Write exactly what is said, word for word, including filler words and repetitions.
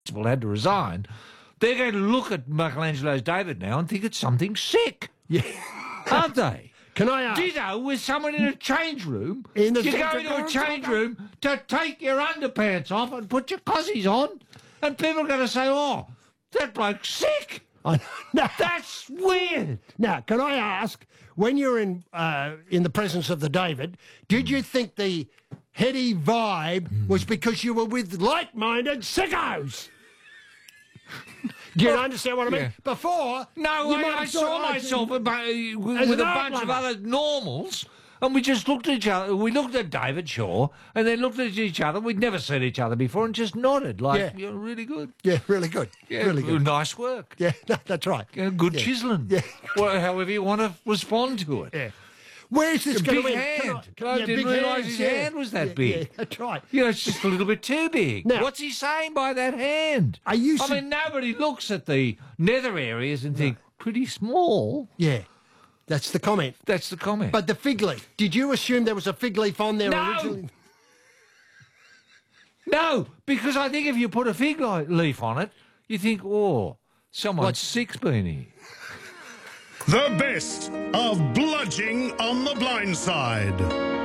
had to resign, they're going to look at Michelangelo's David now and think it's something sick. Yeah. Aren't they? Can I ask? Ditto with someone in a change room. In the you go into a change room to take your underpants off and put your cossies on, and people are going to say, oh, that bloke's sick. I know. No. That's weird. Now, can I ask, when you're in uh, in the presence of the David, did you think the heady vibe mm. was because you were with like-minded sickos? Do you understand what I mean? Yeah. Before, no, I, I saw myself a bu- with, with a bunch of other normals, and we just looked at each other. We looked at David Shaw, and then looked at each other. We'd never seen each other before, and just nodded like, yeah. "You're really good." Yeah, really good. Yeah, really good. Nice work. Yeah, no, that's right. Yeah, good yeah. chiselling. Yeah. Well, however you want to respond to it. Yeah. Where's this going to big end? hand. Can I, Can I yeah, didn't big realise hands, his yeah. hand was that yeah, big. Yeah, that's right. You know, it's just a little bit too big. Now, what's he saying by that hand? Are you? I mean, nobody looks at the nether areas and think, pretty small. Yeah, that's the comment. That's the comment. But the fig leaf, did you assume there was a fig leaf on there No. originally? No, because I think if you put a fig leaf on it, you think, oh, someone's What's... sick's been here. The best of Bludging on the Blind Side.